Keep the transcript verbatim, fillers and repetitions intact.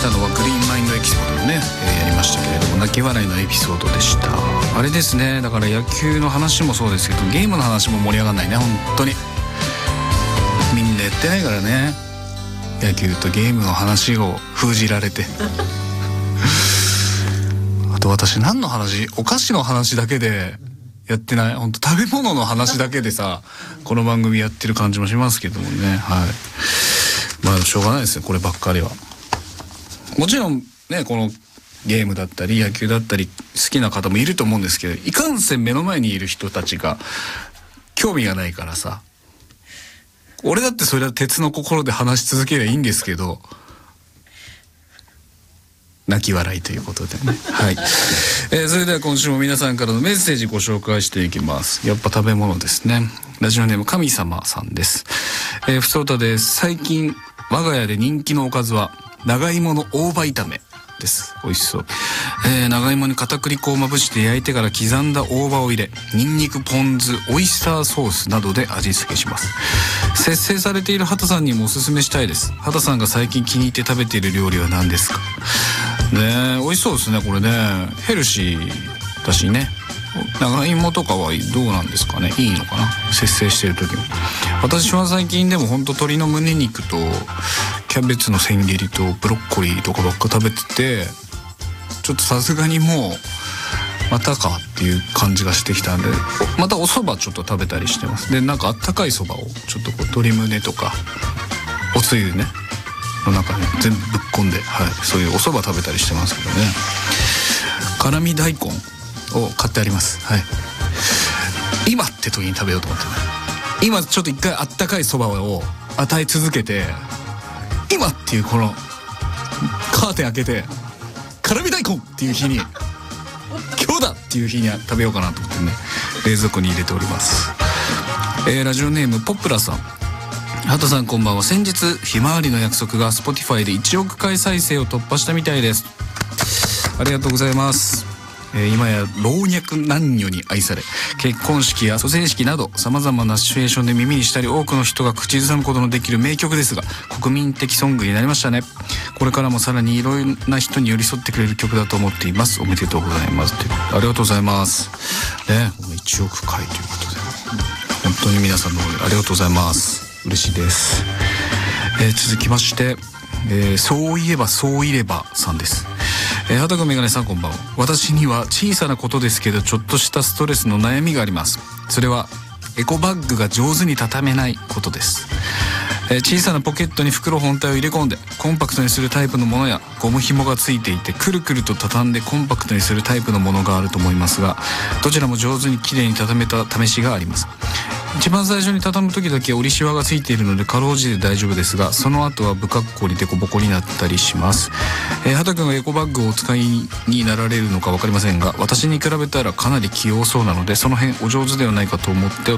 したのはグリーンマインドエキスポでもね、えー、やりましたけれども、泣き笑いのエピソードでした。あれですね、だから野球の話もそうですけど、ゲームの話も盛り上がらないね、本当に。みんなやってないからね、野球とゲームの話を封じられてあと私何の話、お菓子の話だけでやってない、本当食べ物の話だけでさこの番組やってる感じもしますけどもね。はい、まあしょうがないですね、こればっかりは。もちろんね、このゲームだったり野球だったり好きな方もいると思うんですけど、いかんせん目の前にいる人たちが興味がないからさ、俺だってそれは鉄の心で話し続ければいいんですけど、泣き笑いということでねはい、えー、それでは今週も皆さんからのメッセージご紹介していきます。やっぱ食べ物ですね。ラジオネーム神様さんです。えー、ふつおたです。最近我が家で人気のおかずは長芋の大葉炒めです。美味しそう。えー、長芋に片栗粉をまぶして焼いてから刻んだ大葉を入れ、ニンニク、ポン酢、オイスターソースなどで味付けします。節制されている畑さんにもおすすめしたいです。畑さんが最近気に入って食べている料理は何ですかね。美味しそうですね、これね。ヘルシーだしね。長芋とかはどうなんですかね、いいのかな、節制してる時も。私は最近でも本当鶏の胸肉とキャベツの千切りとブロッコリーとかばっか食べてて、ちょっとさすがにもうまたかっていう感じがしてきたんで、またお蕎麦ちょっと食べたりしてます。でなんかあったかい蕎麦をちょっとこう鶏胸とかおつゆねの中に全部ぶっ込んで、はい、そういうお蕎麦食べたりしてますけどね。辛味大根を買ってあります。はい、今って時に食べようと思ってね、今ちょっと一回あったかい蕎麦を与え続けて、今っていうこのカーテン開けて辛味大根っていう日に今日だっていう日には食べようかなと思ってね、冷蔵庫に入れております。えー、ラジオネームポップラさん。畑さんこんばんは。先日ひまわりの約束が Spotify でいちおくかい再生を突破したみたいです。ありがとうございます。えー、今や老若男女に愛され、結婚式や蘇生式などさまざまなシチュエーションで耳にしたり多くの人が口ずさむことのできる名曲ですが、国民的ソングになりましたね。これからもさらにいろいろな人に寄り添ってくれる曲だと思っています。おめでとうございます。ありがとうございますね。いちおくかいということで本当に皆さんのありがとうございます。嬉しいです。えー、続きまして、えー、そういえばそういればさんです。えー、畑くんメガネさんこんばんは。私には小さなことですけどちょっとしたストレスの悩みがあります。それはエコバッグが上手に畳めないことです。えー、小さなポケットに袋本体を入れ込んでコンパクトにするタイプのものや、ゴム紐がついていてくるくると畳んでコンパクトにするタイプのものがあると思いますが、どちらも上手にきれいに畳めた試しがあります。一番最初に畳む時だけ折りシワがついているのでかろうじて大丈夫ですが、その後は不格好にデコボコになったりします。えー、畑くんがエコバッグをお使いになられるのか分かりませんが、私に比べたらかなり器用そうなので、その辺お上手ではないかと思って